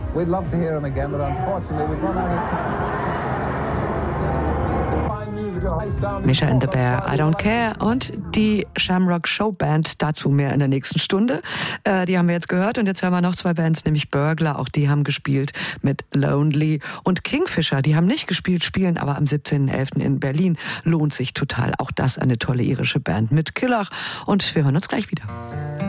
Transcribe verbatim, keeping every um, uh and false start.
We'd love to hear him again, but unfortunately we've run out of time. Mischa and the Bear, I Don't Care und die Shamrock Show Band, dazu mehr in der nächsten Stunde. Äh, die haben wir jetzt gehört und jetzt hören wir noch zwei Bands, nämlich Burglar, auch die haben gespielt mit Lonely, und Kingfisher, die haben nicht gespielt, spielen aber am siebzehnten elften in Berlin. Lohnt sich total, auch das eine tolle irische Band mit Killach, und wir hören uns gleich wieder.